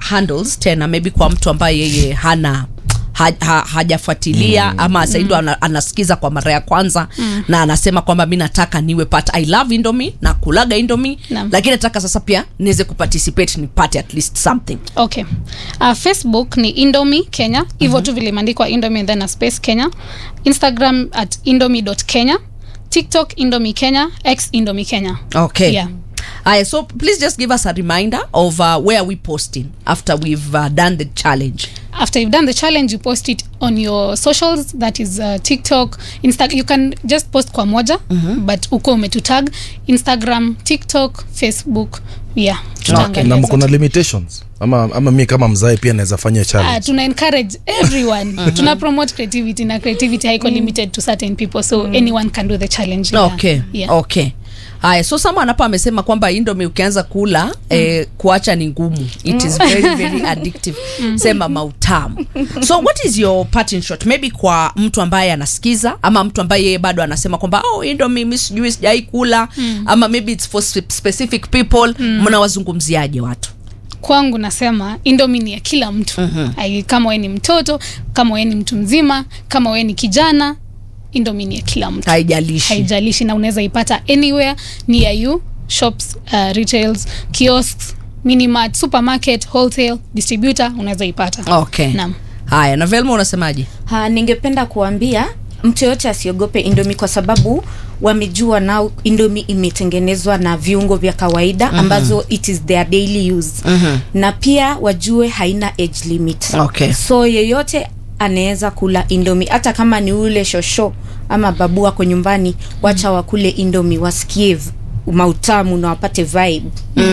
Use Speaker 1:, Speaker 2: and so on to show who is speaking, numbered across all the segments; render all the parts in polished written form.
Speaker 1: handles tena maybe kwa mtu ambaye yeye hana hajafuatilia ama saindo anasikiza kwa mara ya kwanza na anasema kwamba mimi nataka niwe part, I love Indomie na kulaga Indomie lakini nataka sasa pia niweze kuparticipate, nipate at least something.
Speaker 2: Okay. Facebook ni Indomie Kenya, hivyo tu vile imeandikwa Indomie and then a space Kenya. Instagram at indomie.kenya, TikTok Indomie Kenya, X Indomie Kenya.
Speaker 1: Okay.
Speaker 2: Yeah.
Speaker 1: So please just give us a reminder of where we posting after we've done the challenge.
Speaker 2: After you've done the challenge, you post it on your socials, that is TikTok, you can just post kwa moja, but uko umetutag Instagram, TikTok, Facebook. Yeah.
Speaker 1: Okay.
Speaker 3: Na kuna limitations ama mimi kama mzae pia naweza fanya challenge.
Speaker 2: Tuna encourage everyone. Tuna promote creativity, na creativity haiko limited to certain people, so anyone can do the challenge.
Speaker 1: Okay.
Speaker 2: Yeah.
Speaker 1: Okay. Haya, so someone hapa amesema kwamba Indomie ukianza kula kuacha ni ngumu. It is very very addictive. Sema mautamu. So what is your parting shot? Maybe kwa mtu ambaye anasikiza ama mtu ambaye yeye bado anasema kwamba Indomie mimi sijui sijai kula ama maybe it's for specific people, mnawazungumziaje watu?
Speaker 2: Kwangu nasema Indomie ni ya kila mtu. Kama wewe ni mtoto, kama wewe ni mtu mzima, kama wewe ni kijana, Indomie ni ya kila mtu. Haijalishi na unaweza ipata anywhere near you, shops, retails, kiosks, minimart, supermarket, wholesale, distributor, unaweza ipata.
Speaker 1: Okay.
Speaker 2: Naam.
Speaker 1: Haya, na Velma unasemaje?
Speaker 4: Ningependa kuambia mtu yote asiogope Indomie kwa sababu wamejua now Indomie imetengenezwa na viungo vya kawaida ambazo it is their daily use. Na pia wajue haina age limit.
Speaker 1: Okay.
Speaker 4: So yeyote anaweza kula Indomie, hata kama ni ule shosho ama babu wako nyumbani, wacha wakule Indomie wasikie mautamu na wapate vibe.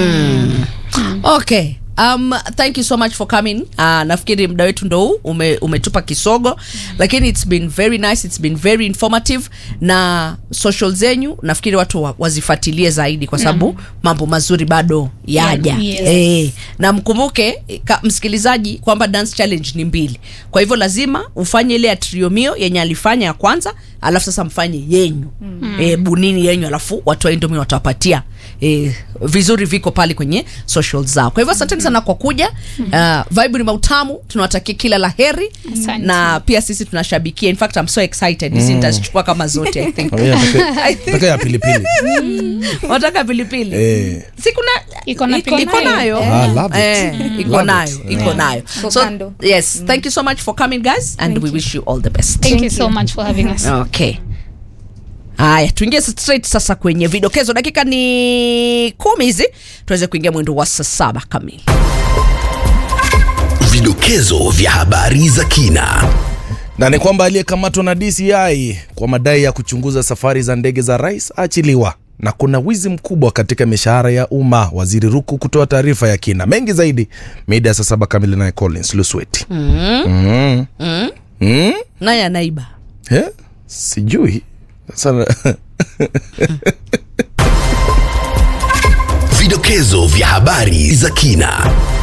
Speaker 1: Okay. Thank you so much for coming. Nafikiri muda wetu ndo huu umetupa kisogo, lakini it's been very nice, it's been very informative, na social zenyu nafikiri watu wazifuatilie zaidi kwa sababu mambo mazuri bado yaja.
Speaker 2: Yes.
Speaker 1: Na mkumbuke msikilizaji kwamba dance challenge ni 2. Kwa hivyo lazima ufanye ile ya Triomio yenye alifanya ya kwanza, alafu sasa mfanye yenyu. Bunini yenyu, alafu watu wa Indomie watawapatia vizuri viko pale kwenye social zao. Kwa hivyo asante sana kwa kuja. Vibe ni mautamu, tunawatakia kila laheri. Na pia sisi tunashabikia. In fact I'm so excited. Hizi nitachukua kama zote I think.
Speaker 3: Nataka ya pilipili.
Speaker 1: Wataka pilipili? Sikuna iko nayo. Iko nayo. So yes, thank you so much for coming guys, and we wish you all the best.
Speaker 2: Thank you so much for having us.
Speaker 1: Okay. Haya, tuingie straight sasa kwenye vidokezo. Dakika ni 10 hizi tuweze kuingia mwendo wa saa 7 kamili.
Speaker 5: Vidokezo vya habari za kina.
Speaker 3: Na ni kwamba aliyekamatwa na DCI kwa madai ya kuchunguza safari za ndege za rais achiliwa. Na kuna wizi mkubwa katika mishahara ya umma. Waziri Ruku kutoa taarifa ya kina. Mengi zaidi mida saa 7 kamili na Collins Lusweti.
Speaker 1: Nani anaiba?
Speaker 3: Sijui. Sana.
Speaker 5: Vidokezo vya habari za kina.